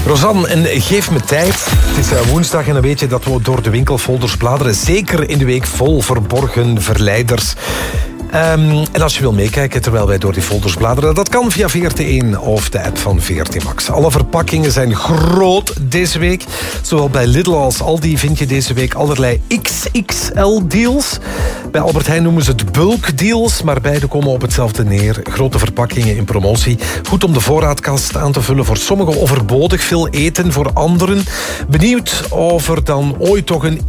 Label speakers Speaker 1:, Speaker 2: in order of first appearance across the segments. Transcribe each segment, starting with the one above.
Speaker 1: Rosanne, en geef me tijd. Het is woensdag en dan weet je dat we door de winkelfolders bladeren. Zeker in de week vol verborgen verleiders. En als je wil meekijken terwijl wij door die folders bladeren, dat kan via VRT1 of de app van VRT Max. Alle verpakkingen zijn groot deze week. Zowel bij Lidl als Aldi vind je deze week allerlei XXL-deals. Bij Albert Heijn noemen ze het bulk-deals, maar beide komen op hetzelfde neer. Grote verpakkingen in promotie. Goed om de voorraadkast aan te vullen. Voor sommigen overbodig, veel eten voor anderen. Benieuwd of er dan ooit toch een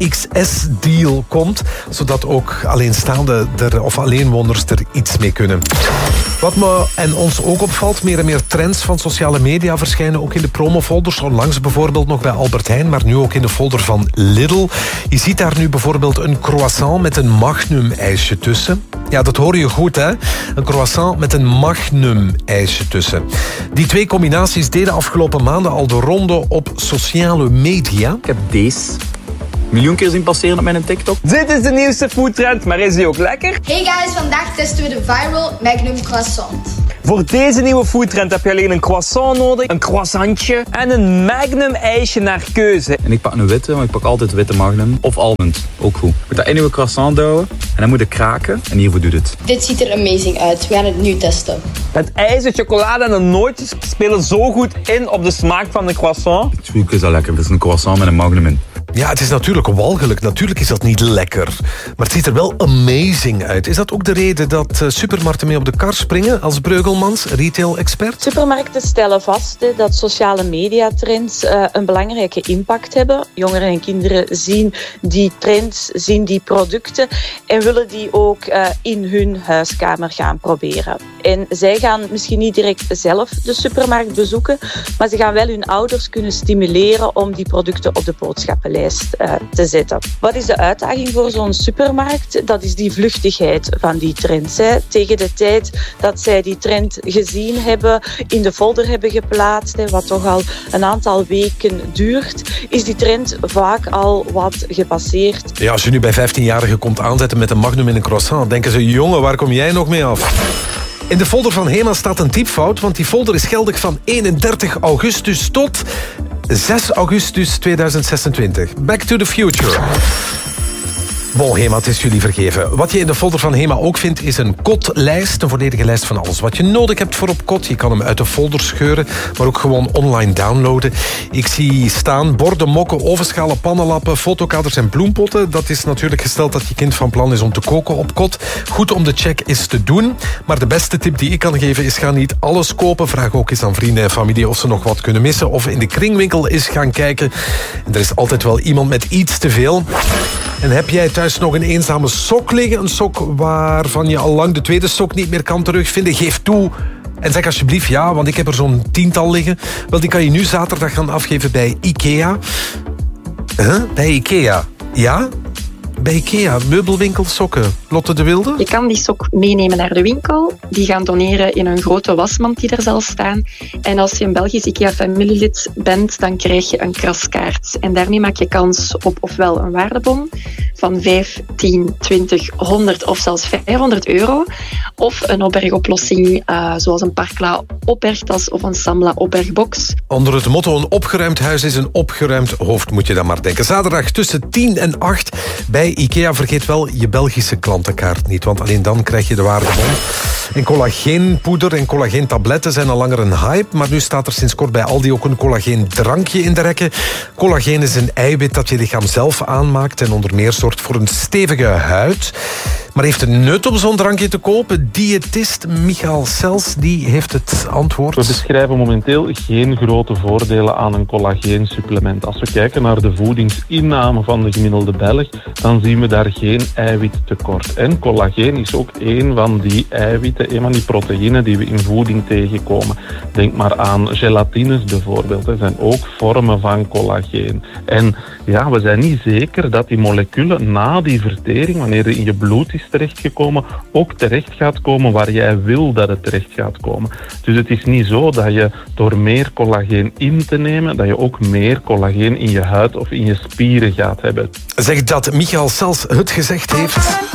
Speaker 1: XXS-deal komt, zodat ook alleenstaande of alleenwoners er iets mee kunnen. Wat me en ons ook opvalt, meer en meer trends van sociale media verschijnen ook in de promofolders. Onlangs bijvoorbeeld nog bij Albert Heijn, maar nu ook in de folder van Lidl. Je ziet daar nu bijvoorbeeld een croissant met een magnum-ijsje tussen. Ja, dat hoor je goed, hè? Een croissant met een magnum-ijsje tussen. Die twee combinaties deden afgelopen maanden al de ronde op sociale media.
Speaker 2: Ik heb deze miljoen keer zien passeren op mijn TikTok.
Speaker 3: Dit is de nieuwste foodtrend, maar is die ook lekker?
Speaker 4: Hey guys, vandaag testen we de viral Magnum croissant.
Speaker 3: Voor deze nieuwe foodtrend heb je alleen een croissant nodig, een croissantje en een Magnum ijsje naar keuze.
Speaker 2: En ik pak een witte, want ik pak altijd witte Magnum. Of almond, ook goed. Ik moet dat in nieuwe croissant douwen en dan moet ik kraken en hiervoor doet het.
Speaker 4: Dit ziet er amazing uit. We gaan het nu testen.
Speaker 3: Het ijs, de chocolade en de nootjes spelen zo goed in op de smaak van de croissant.
Speaker 2: Het is al lekker, het is een croissant met een Magnum in.
Speaker 1: Ja, het is natuurlijk walgelijk. Natuurlijk is dat niet lekker. Maar het ziet er wel amazing uit. Is dat ook de reden dat supermarkten mee op de kar springen als Breugelmans, retail-expert?
Speaker 5: Supermarkten stellen vast dat sociale mediatrends een belangrijke impact hebben. Jongeren en kinderen zien die trends, zien die producten en willen die ook in hun huiskamer gaan proberen. En zij gaan misschien niet direct zelf de supermarkt bezoeken, maar ze gaan wel hun ouders kunnen stimuleren om die producten op de boodschappenlijst te zetten. Wat is de uitdaging voor zo'n supermarkt? Dat is die vluchtigheid van die trends. Tegen de tijd dat zij die trend gezien hebben, in de folder hebben geplaatst, wat toch al een aantal weken duurt, is die trend vaak al wat gepasseerd.
Speaker 1: Ja, als je nu bij 15-jarigen komt aanzetten met een Magnum in een croissant, denken ze, jongen, waar kom jij nog mee af? In de folder van HEMA staat een typfout, want die folder is geldig van 31 augustus tot 6 augustus 2026. Back to the future. Bon, HEMA, het is jullie vergeven. Wat je in de folder van HEMA ook vindt, is een kotlijst. Een volledige lijst van alles wat je nodig hebt voor op kot. Je kan hem uit de folder scheuren, maar ook gewoon online downloaden. Ik zie staan borden, mokken, ovenschalen, pannenlappen, fotokaders en bloempotten. Dat is natuurlijk gesteld dat je kind van plan is om te koken op kot. Goed om de check eens te doen. Maar de beste tip die ik kan geven is: ga niet alles kopen. Vraag ook eens aan vrienden en familie of ze nog wat kunnen missen. Of in de kringwinkel eens gaan kijken. En er is altijd wel iemand met iets te veel. En heb jij thuis nog een eenzame sok liggen? Een sok waarvan je al lang de tweede sok niet meer kan terugvinden? Geef toe en zeg alsjeblieft ja, want ik heb er zo'n 10-tal liggen. Wel, die kan je nu zaterdag gaan afgeven bij IKEA. Bij IKEA? Ja? Bij IKEA, meubelwinkel sokken. Lotte de Wilde?
Speaker 6: Je kan die sok meenemen naar de winkel. Die gaan doneren in een grote wasmand die er zal staan. En als je een Belgisch IKEA-familielid bent, dan krijg je een kraskaart. En daarmee maak je kans op ofwel een waardebon van 5, 10, 20, 100 of zelfs €500. Of een opbergoplossing zoals een Parkla opbergtas of een Samla opbergbox.
Speaker 1: Onder het motto een opgeruimd huis is een opgeruimd hoofd, moet je dan maar denken. Zaterdag tussen 10 en 8 bij IKEA. Vergeet wel je Belgische klantenkaart niet, want alleen dan krijg je de waardebon. En collageenpoeder en collageentabletten zijn al langer een hype, maar nu staat er sinds kort bij Aldi ook een collageendrankje in de rekken. Collageen is een eiwit dat je lichaam zelf aanmaakt en onder meer zorgt voor een stevige huid. Maar heeft het nut om zo'n drankje te kopen? Diëtist Michael Sels, die heeft het antwoord.
Speaker 7: We beschrijven momenteel geen grote voordelen aan een collageensupplement. Als we kijken naar de voedingsinname van de gemiddelde Belg, dan zien we daar geen eiwittekort. En collageen is ook een van die eiwitten, een van die proteïnen die we in voeding tegenkomen. Denk maar aan gelatines bijvoorbeeld. Dat zijn ook vormen van collageen. En ja, we zijn niet zeker dat die moleculen na die vertering, wanneer het in je bloed is terechtgekomen, ook terecht gaat komen waar jij wil dat het terecht gaat komen. Dus het is niet zo dat je door meer collageen in te nemen, dat je ook meer collageen in je huid of in je spieren gaat hebben.
Speaker 1: Zeg dat Michael Sels het gezegd heeft.